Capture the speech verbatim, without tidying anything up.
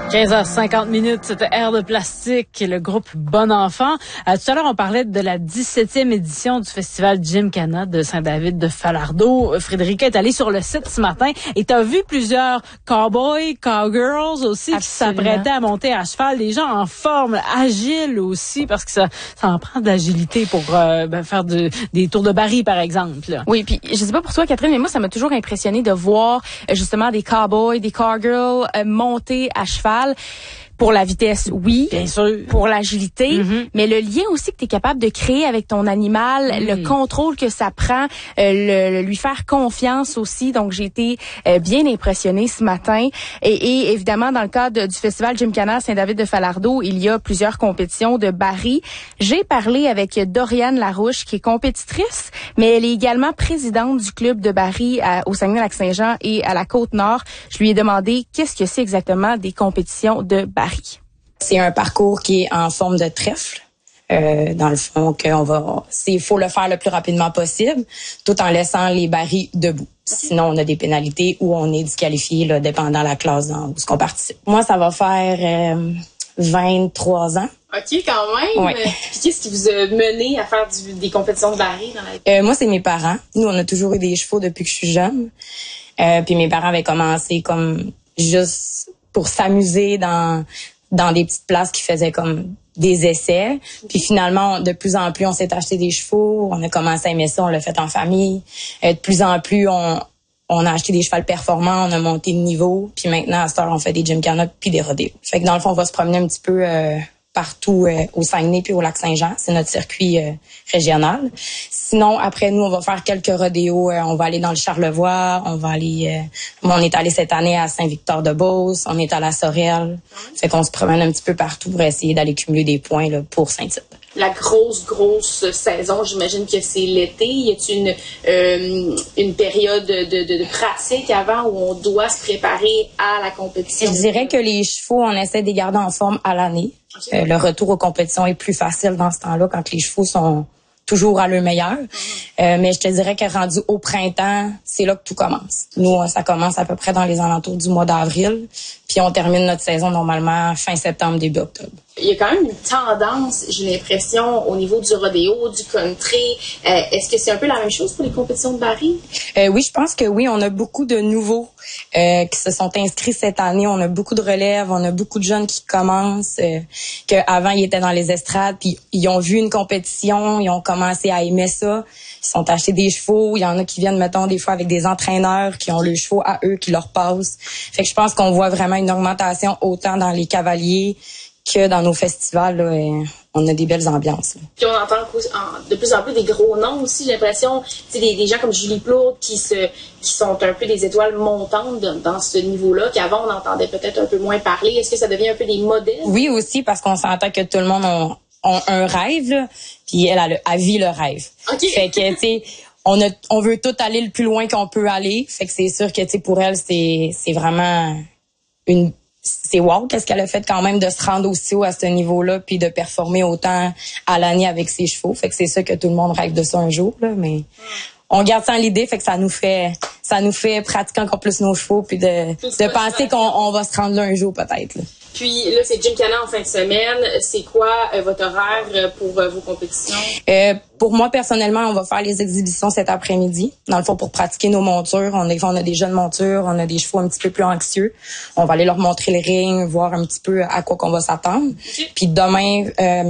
quinze heures cinquante minutes, c'était Air de plastique, le groupe Bon Enfant. Euh, tout à l'heure, on parlait de la dix-septième édition du festival Gymkhana de Saint-David de Falardeau. Frédérica est allée sur le site ce matin et t'as vu plusieurs cowboys, cowgirls aussi. Absolument. Qui s'apprêtaient à monter à cheval. Des gens en forme, agiles aussi, parce que ça, ça en prend d'agilité pour euh, ben, faire de, des tours de baril, par exemple. Là. Oui, puis je sais pas pour toi, Catherine, mais moi, ça m'a toujours impressionné de voir justement des cowboys, des cowgirls euh, monter à cheval. Pour la vitesse, oui. Bien sûr. Pour l'agilité. Mm-hmm. Mais le lien aussi que tu es capable de créer avec ton animal, mm. le contrôle que ça prend, euh, le, le lui faire confiance aussi. Donc, j'ai été euh, bien impressionnée ce matin. Et, et évidemment, dans le cadre du festival Gymkhana Saint-David de Falardeau, il y a plusieurs compétitions de baril. J'ai parlé avec Doriane Larouche, qui est compétitrice, mais elle est également présidente du club de baril à, au Saguenay-Lac-Saint-Jean et à la Côte-Nord. Je lui ai demandé qu'est-ce que c'est exactement des compétitions de baril. C'est un parcours qui est en forme de trèfle. Euh, dans le fond, qu'on va, c'est faut le faire le plus rapidement possible, tout en laissant les barils debout. Sinon, on a des pénalités ou on est disqualifié, là, dépendant de la classe dans où on participe. Moi, ça va faire euh, vingt-trois ans. OK, quand même. Ouais. Puis qu'est-ce qui vous a mené à faire du, des compétitions de baril dans la vie? Euh, moi, c'est mes parents. Nous, on a toujours eu des chevaux depuis que je suis jeune. Euh, puis mes parents avaient commencé comme juste pour s'amuser dans dans des petites places qui faisaient comme des essais. Puis finalement, de plus en plus, on s'est acheté des chevaux. On a commencé à aimer ça, on l'a fait en famille. Euh, de plus en plus, on on a acheté des chevaux performants, on a monté de niveau. Puis maintenant, à cette heure, on fait des gymkhana puis des rodéos. Fait que dans le fond, on va se promener un petit peu euh, partout euh, au Saguenay puis au Lac-Saint-Jean. C'est notre circuit euh, régional. Sinon, après nous, on va faire quelques rodéos. Euh, on va aller dans le Charlevoix. On va aller... Euh, on est allé cette année à Saint-Victor-de-Beauce. On est allé à Sorel. Fait qu'on se promène un petit peu partout pour essayer d'aller cumuler des points là, pour Saint-Tite. La grosse, grosse saison, j'imagine que c'est l'été. Y a-t-il une, euh, une période de, de, de pratique avant où on doit se préparer à la compétition? Je dirais que les chevaux, on essaie de les garder en forme à l'année. Okay. Euh, le retour aux compétitions est plus facile dans ce temps-là quand les chevaux sont toujours à leur meilleur. Mm-hmm. Euh, mais je te dirais que rendu au printemps, c'est là que tout commence. Nous, ça commence à peu près dans les alentours du mois d'avril. Puis on termine notre saison normalement fin septembre, début octobre. Il y a quand même une tendance, j'ai l'impression, au niveau du rodéo, du country. Euh, est-ce que c'est un peu la même chose pour les compétitions de baril? Euh, oui, je pense que oui. On a beaucoup de nouveaux euh, qui se sont inscrits cette année. On a beaucoup de relèves. On a beaucoup de jeunes qui commencent. Euh, qu'avant, ils étaient dans les estrades. Puis ils ont vu une compétition. Ils ont commencé à aimer ça. Ils sont achetés des chevaux. Il y en a qui viennent, mettons, des fois avec des entraîneurs qui ont leurs chevaux à eux, qui leur passent. Fait que je pense qu'on voit vraiment une augmentation autant dans les cavaliers que dans nos festivals, là, on a des belles ambiances. Là. Puis on entend de plus en plus des gros noms aussi, j'ai l'impression, des, des gens comme Julie Plourde qui se qui sont un peu des étoiles montantes de, dans ce niveau-là, qu'avant on entendait peut-être un peu moins parler. Est-ce que ça devient un peu des modèles? Oui, aussi, parce qu'on s'entend que tout le monde a, a un rêve, là, puis elle a, le, elle vit le rêve. Okay. Fait que, tu sais, on a, on veut tout aller le plus loin qu'on peut aller. Fait que c'est sûr que, tu sais, pour elle, c'est, c'est vraiment une c'est wow, qu'est-ce qu'elle a fait quand même de se rendre aussi haut à ce niveau-là puis de performer autant à l'année avec ses chevaux. Fait que c'est ça que tout le monde rêve de ça un jour, là, mais on garde ça en l'idée, fait que ça nous fait ça nous fait pratiquer encore plus nos chevaux puis de, de penser qu'on on va se rendre là un jour peut-être. Là. Puis là, c'est Gymkhana en fin de semaine. C'est quoi euh, votre horaire pour euh, vos compétitions? Euh, pour moi, personnellement, on va faire les exhibitions cet après-midi. Dans le fond, pour pratiquer nos montures. On a, on a des jeunes montures, on a des chevaux un petit peu plus anxieux. On va aller leur montrer le ring, voir un petit peu à quoi qu'on va s'attendre. Okay. Puis demain... Euh,